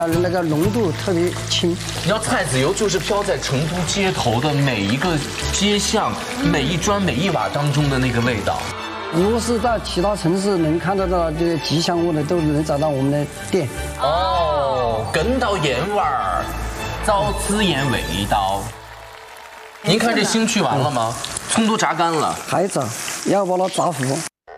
那个浓度特别轻。 你知道菜籽油就是飘在成都街头的每一个街巷、每一砖每一瓦当中的那个味道。 如果是在其他城市能看得到这些吉祥物的，都能找到我们的店。 哦，跟到烟味儿，找孜烟味道。您看这腥去完了吗？葱都炸干了， 还炸，要把它炸糊。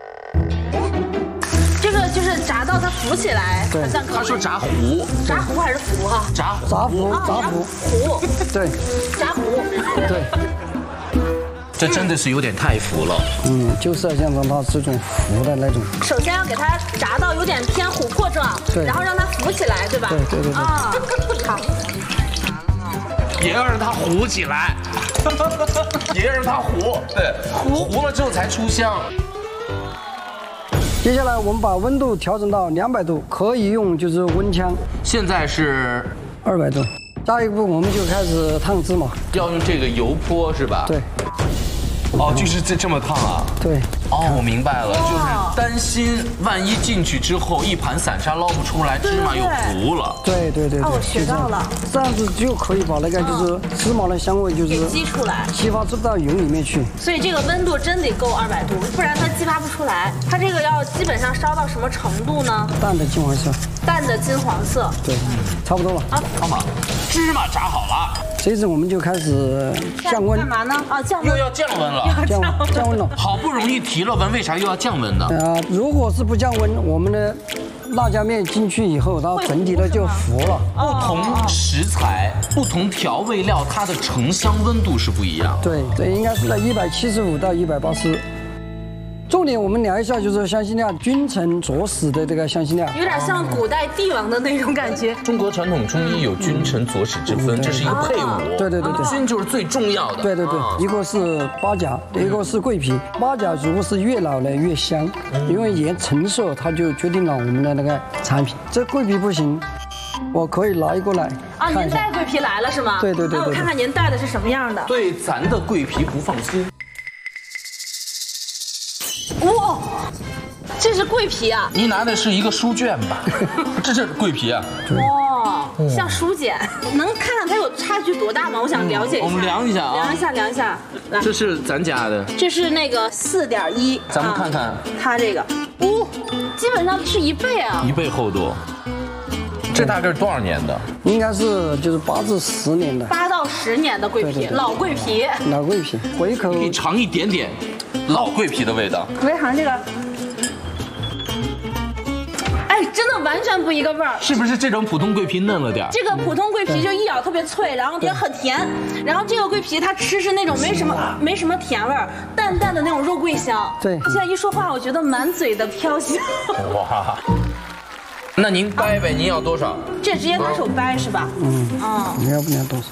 这个就是炸到它浮起来，好像他说炸糊， 炸糊还是糊哈？ 炸糊， 炸糊，炸糊， 糊， 对， 炸糊， 对。 这真的是有点太浮了。 就是要让它这种糊的那种。 首先要给它炸到有点偏琥珀状， 对， 然后让它浮起来，对吧？ 对。 啊，好。 也要让它糊起来，也要让它糊，对，糊了之后才出香。 接下来我们把温度调整到200度，可以用就是温枪。 现在是 200度。下一步我们就开始烫芝麻， 要用这个油泼是吧？ 对。 哦，就是这么烫啊？ 对。 哦，我明白了，就是担心万一进去之后一盘散沙捞不出来，芝麻又糊了。 对。 哦，我学到了。 这样子就可以把那个就是芝麻的香味就是激出来， 激发出到油里面去。 所以这个温度真得够200度，不然它激发不出来。它这个要基本上烧到什么程度呢？ 淡的金黄色。 淡的金黄色。 对，差不多了。 好嘛，芝麻炸好了。 这次我们就开始降温。 干嘛呢？啊，降温。 又要降温了。 降温了。 好不容易提了温，为啥又要降温呢？ 如果是不降温，我们的辣椒面进去以后，它整体的就糊了。 不同食材、不同调味料，它的成香温度是不一样。 对，这应该是在175到180。重点我们聊一下，就是香辛料君臣佐使的这个香辛料， 有点像古代帝王的那种感觉。 中国传统中医有君臣佐使之分，这是一个配伍。 对。 君就是最重要的。 对，一个是八角，一个是桂皮。八角如果是越老呢越香，因为沿成色它就决定了我们的那个产品。这桂皮不行，我可以拿一个来啊，您带桂皮来了是吗？ 对。 那我看看您带的是什么样的。 对咱的桂皮不放心。 哇，这是桂皮啊！ 你拿的是一个书卷吧？这是桂皮啊！ 哇，像书简，能看看它有差距多大吗？我想了解一下。 我们量一下啊， 量一下。来， 这是咱家的， 这是那个4.1。 咱们看看它这个，基本上是1倍啊 ，1倍厚度。这大概是多少年的？ 应该是就是8至10年的 ，8到10年的桂皮，老桂皮。 老桂皮，回口可以尝一点点老桂皮的味道。 我来尝这个。哎，真的完全不一个味儿。 是不是这种普通桂皮嫩了点？ 这个普通桂皮就一咬特别脆，然后也很甜。然后这个桂皮它吃是那种没什么甜味儿，淡淡的那种肉桂香。 对。 现在一说话，我觉得满嘴的飘香。 哇。那您掰呗，您要多少？ 这直接拿手掰是吧？ 你要不要多少？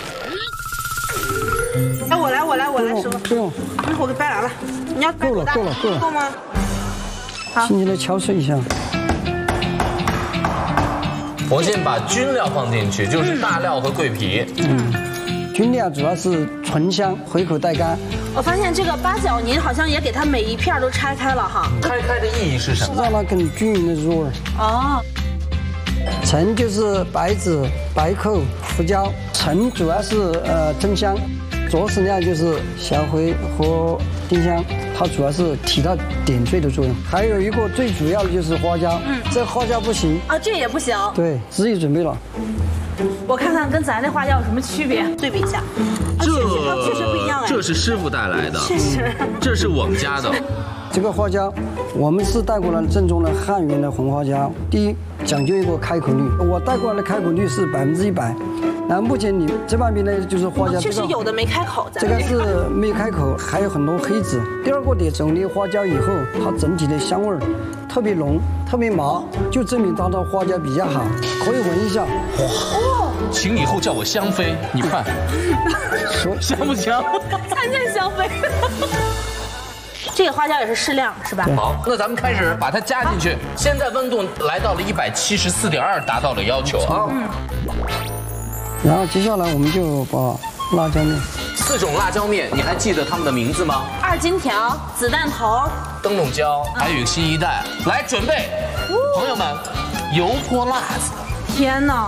哎，我来说。 不用， 我给掰完了。你要掰多大？ 够了。 够吗？好， 轻轻的敲碎一下。 我先把菌料放进去，就是大料和桂皮。 菌料主要是醇香，回口带干。 我发现这个八角，您好像也给它每一片都拆开了哈。 拆开的意义是什么？ 让它更均匀的入味。 哦。 陈就是白芷、白蔻、胡椒。陈主要是增香，佐使料就是小茴和丁香，它主要是起到点缀的作用。还有一个最主要的就是花椒，这花椒不行啊，这也不行。 对，自己准备了。 我看看跟咱这花椒有什么区别，对比一下。它确实不一样哎。 这是师傅带来的， 确实。这是我们家的。 这个花椒，我们是带过来正宗的汉源的红花椒。第一，讲究一个开口率，我带过来的开口率是100%。然后目前你这半边呢，就是花椒， 确实有的没开口， 这个是没开口，还有很多黑籽。第二个点，整粒花椒以后，它整体的香味儿特别浓，特别麻，就证明它的花椒比较好。可以闻一下。 哇！ 请以后叫我香妃，你看，香不香？ 参见香妃。这个花椒也是适量，是吧？ 好，那咱们开始把它加进去。现在温度来到了174.2，达到了要求啊。 然后接下来我们就把辣椒面 ，4种辣椒面，你还记得它们的名字吗 ？2金条、子弹头、 灯笼椒，还有一个新一代。来准备，朋友们，油泼辣子。 天哪！